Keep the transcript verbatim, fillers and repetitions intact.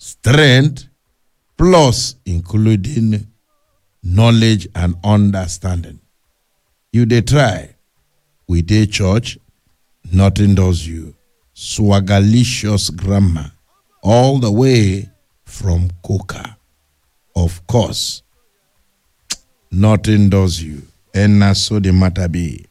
strength, plus including knowledge and understanding. You dey try, we dey church, nothing does you. Swagalicious grammar, all the way from Coca. Of course, nothing does you. And na so the matter be.